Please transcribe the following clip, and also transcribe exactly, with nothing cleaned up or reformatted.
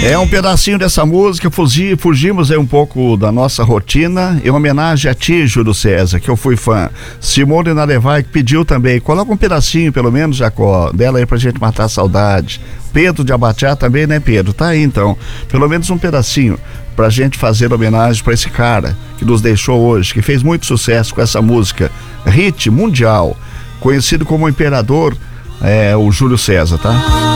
É um pedacinho dessa música, fugi, fugimos aí um pouco da nossa rotina, em homenagem a ti, Júlio César, que eu fui fã. Simone Nalevai, que pediu também, coloca um pedacinho, pelo menos, Jacó, dela aí pra gente matar a saudade. Pedro de Abateá também, né, Pedro? Tá aí, então, pelo menos um pedacinho pra gente fazer homenagem pra esse cara que nos deixou hoje, que fez muito sucesso com essa música, hit mundial, conhecido como Imperador, é, o Júlio César, tá?